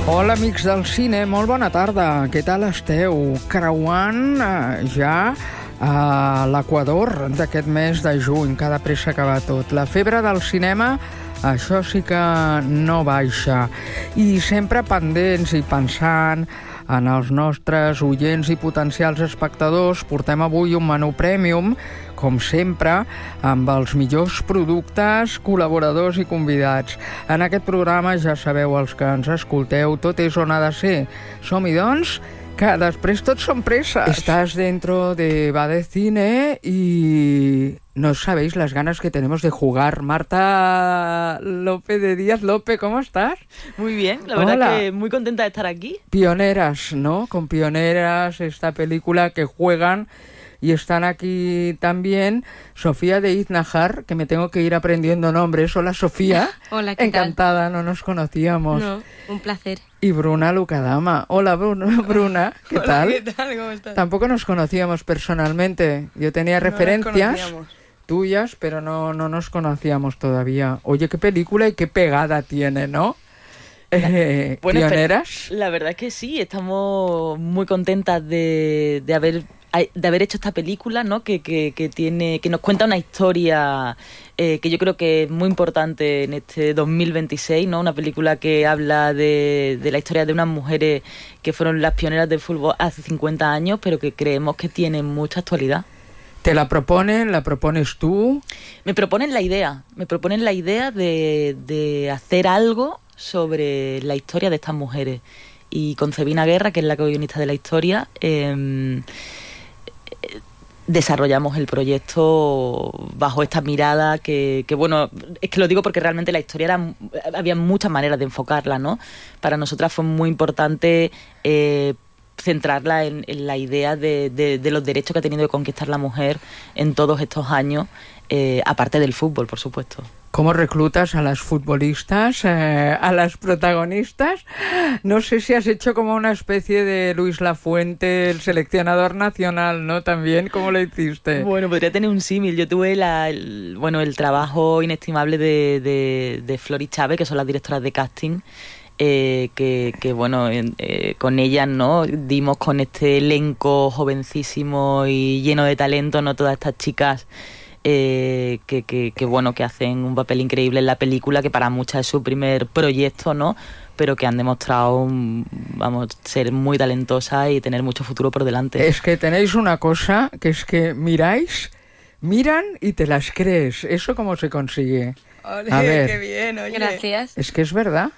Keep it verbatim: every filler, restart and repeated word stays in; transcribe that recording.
Hola, amics del cine, molt bona tarda. Què tal esteu? Creuant eh, ja a l'equador d'aquest mes de juny, que de pressa que va tot. La febre del cinema, això sí que no baixa. I sempre pendents i pensant en els nostres oients i potencials espectadors, portem avui un menú premium, com sempre, amb els millors productes, col·laboradors i convidats. En aquest programa, ja sabeu els que ens escolteu, tot és on ha de ser. Som-hi, doncs, que després tot són presses. Estás dentro de Va de Cine y no sabéis las ganas que tenemos de jugar. Marta López de Díaz. López, ¿cómo estás? Muy bien, la Hola. verdad que muy contenta de estar aquí. Pioneras, ¿no? Con Pioneras, esta película que juegan. Y están aquí también Sofía de Iznajar, que me tengo que ir aprendiendo nombres. Hola, Sofía. Hola, ¿qué Encantada, tal? no nos conocíamos. No, un placer. Y Bruna Lucadama. Hola, Bruna, Bruna, ¿qué Hola, tal? ¿qué tal? ¿Cómo estás? Tampoco nos conocíamos personalmente. Yo tenía No nos referencias conocíamos. tuyas, pero no, no nos conocíamos todavía. Oye, qué película y qué pegada tiene, ¿no? Eh, Bueno, ¿Pioneras? La verdad es que sí, estamos muy contentas de, de haber de haber hecho esta película, ¿no? Que, que, que tiene, que nos cuenta una historia eh, que yo creo que es muy importante en este dos mil veintiséis, ¿no? Una película que habla de, de la historia de unas mujeres que fueron las pioneras del fútbol hace cincuenta años, pero que creemos que tienen mucha actualidad. ¿Te la proponen? ¿La propones tú? Me proponen la idea, me proponen la idea de, de hacer algo sobre la historia de estas mujeres. Y con Cebina Guerra, que es la co-guionista de la historia, eh, desarrollamos el proyecto bajo esta mirada que, que, bueno, es que lo digo porque realmente la historia era, había muchas maneras de enfocarla, ¿no? Para nosotras fue muy importante eh, centrarla en, en la idea de, de, de los derechos que ha tenido que conquistar la mujer en todos estos años, eh, aparte del fútbol, por supuesto. ¿Cómo reclutas a las futbolistas, eh, a las protagonistas? No sé si has hecho como una especie de Luis Lafuente, el seleccionador nacional, ¿no? También, ¿cómo lo hiciste? Bueno, podría tener un símil. Yo tuve la, el, bueno, el trabajo inestimable de, de, de Flor y Chávez, que son las directoras de casting, eh, que, que, bueno, eh, con ellas, ¿no? Dimos con este elenco jovencísimo y lleno de talento, ¿no? Todas estas chicas Eh, que, que, que bueno, que hacen un papel increíble en la película, que para muchas es su primer proyecto, ¿no? Pero que han demostrado, vamos, ser muy talentosas y tener mucho futuro por delante. Es que tenéis una cosa, que es que miráis, miran y te las crees. ¿Eso cómo se consigue? Ole, A ver. qué bien, oye. Gracias. Es que es verdad.